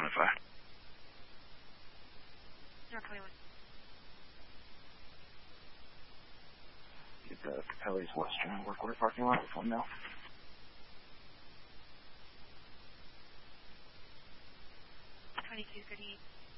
mind if I... North 21. Get the Capelli's Western work order parking lot with 1 now. 2238.